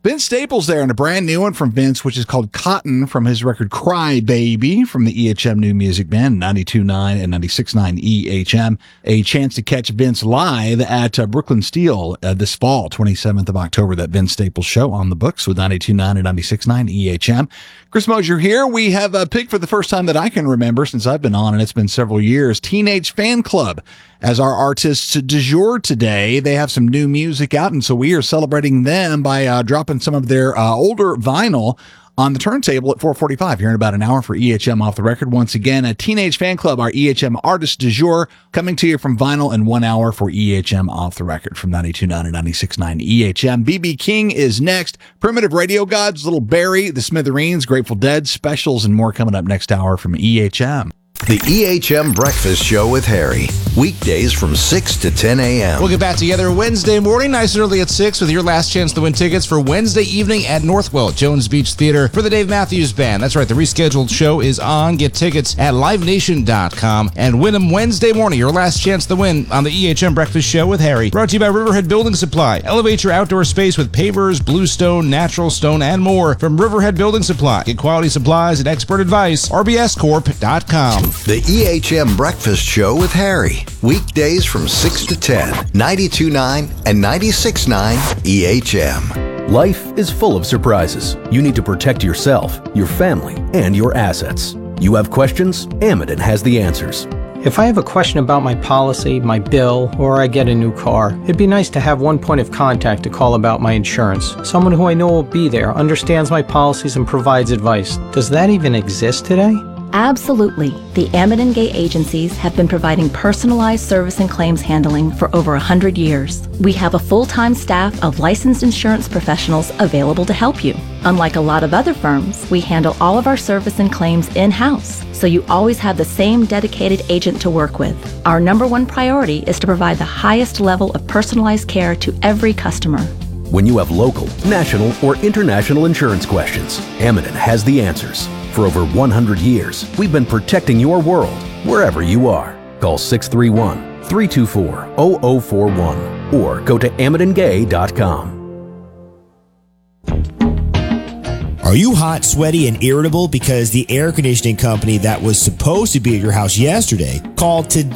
Vince Staples there, and a brand new one from Vince, which is called Cotton, from his record Cry Baby, from the EHM New Music Band, 92.9 and 96.9 EHM. A chance to catch Vince live at Brooklyn Steel this fall, 27th of October, that Vince Staples show on the books with 92.9 and 96.9 EHM. Chris Mosier here. We have picked for the first time that I can remember since I've been on, and it's been several years, Teenage Fan Club as our artists du jour today. They have some new music out, and so we are celebrating them by dropping some of their older vinyl on the turntable at 4:45 here in about an hour for EHM Off the Record. Once again, a Teenage Fan Club, our EHM artist du jour, coming to you from vinyl in 1 hour for EHM Off the Record from 92.9 and 96.9 EHM. BB King is next. Primitive Radio Gods, Little Barry, The Smithereens, Grateful Dead, specials, and more coming up next hour from EHM. The EHM Breakfast Show with Harry. Weekdays from 6 to 10 a.m. We'll get back together Wednesday morning, nice and early at 6, with your last chance to win tickets for Wednesday evening at Northwell at Jones Beach Theater for the Dave Matthews Band. That's right, the rescheduled show is on. Get tickets at livenation.com and win them Wednesday morning. Your last chance to win on the EHM Breakfast Show with Harry. Brought to you by Riverhead Building Supply. Elevate your outdoor space with pavers, bluestone, natural stone, and more from Riverhead Building Supply. Get quality supplies and expert advice. rbscorp.com. The EHM Breakfast Show with Harry. Weekdays from 6 to 10. 92.9 and 96.9 EHM. Life is full of surprises. You need to protect yourself, your family, and your assets. You have questions? Amidon has the answers. If I have a question about my policy, my bill, or I get a new car, it'd be nice to have one point of contact to call about my insurance. Someone who I know will be there, understands my policies, and provides advice. Does that even exist today? Absolutely. The Amidon Gay agencies have been providing personalized service and claims handling for over 100 years. We have a full-time staff of licensed insurance professionals available to help you. Unlike a lot of other firms, we handle all of our service and claims in-house, so you always have the same dedicated agent to work with. Our number one priority is to provide the highest level of personalized care to every customer. When you have local, national, or international insurance questions, Amidon has the answers. For over 100 years, we've been protecting your world, wherever you are. Call 631-324-0041 or go to AmidonGay.com. Are you hot, sweaty, and irritable because the air conditioning company that was supposed to be at your house yesterday called today